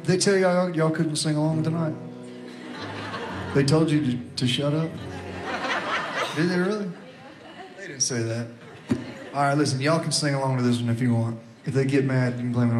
They tell y'all couldn't sing along tonight? They told you to shut up? Did they really? They didn't say that. All right, listen, y'all can sing along to this one if you want. If they get mad, you can blame it on